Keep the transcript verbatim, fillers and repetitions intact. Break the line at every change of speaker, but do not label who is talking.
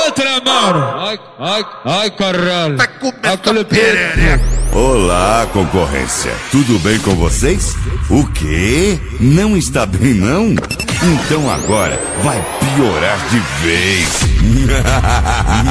outra, mano. Ai, ai, ai, caralho.
Vai comer perereca.
Olá, concorrência. Tudo bem com vocês? O quê? Não está bem, não? Então agora vai piorar de vez.